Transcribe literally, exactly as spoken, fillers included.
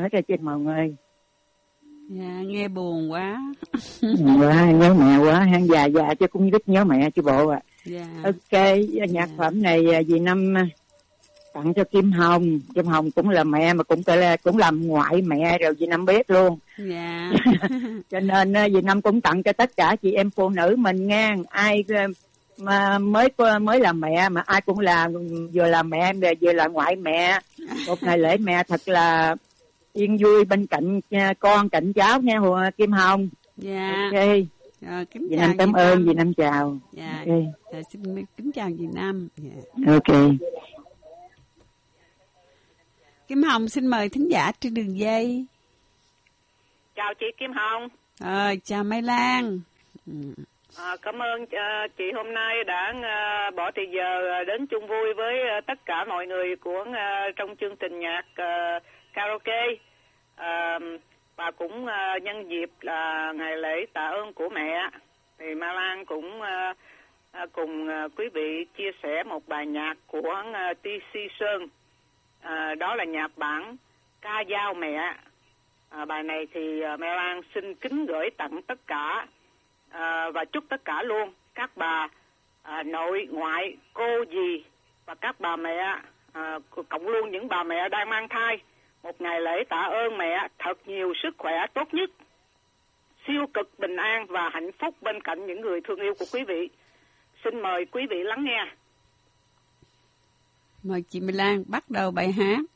hết rồi chị Mồng ơi. Dạ, nghe buồn quá. Quá, nhớ mẹ quá, hang già già chứ cũng rất nhớ mẹ chứ bộ ạ. À. Dạ. Ok, nhạc dạ. phẩm này dì Năm tặng cho Kim Hồng. Kim Hồng cũng là mẹ mà cũng là cũng làm ngoại mẹ rồi dì Năm biết luôn. Dạ. Cho nên dì Năm cũng tặng cho tất cả chị em phụ nữ mình nghe. Ai mà mới mới là mẹ mà ai cũng là vừa là mẹ vừa là ngoại mẹ. Một ngày lễ mẹ thật là yên vui bên cạnh con cạnh cháu nha Kim Hồng. Dạ. Ok. Rồi, kính dì chào Năm cảm dì ơn Năm. dì Năm chào. Dạ. Okay. Dạ, xin kính chào dì Năm. Dạ. Ok. Kim Hồng xin mời thính giả trên đường dây. Chào chị Kim Hồng. Ờ, chào Mai Lan. Ừ. À, cảm ơn uh, chị hôm nay đã uh, bỏ thời giờ đến chung vui với uh, tất cả mọi người của uh, trong chương trình nhạc uh, karaoke. Uh, và cũng uh, nhân dịp là uh, ngày lễ tạ ơn của mẹ thì Mai Lan cũng uh, uh, cùng uh, quý vị chia sẻ một bài nhạc của uh, tê xê Sơn. Uh, đó là nhạc bản Ca Dao Mẹ. Uh, bài này thì uh, Mai Lan xin kính gửi tặng tất cả À, và chúc tất cả luôn các bà à, nội ngoại cô dì và các bà mẹ à, cộng luôn những bà mẹ đang mang thai một ngày lễ tạ ơn mẹ thật nhiều sức khỏe tốt nhất, siêu cực bình an và hạnh phúc bên cạnh những người thương yêu của quý vị. Xin mời quý vị lắng nghe. Mời chị Mai Lan bắt đầu bài hát.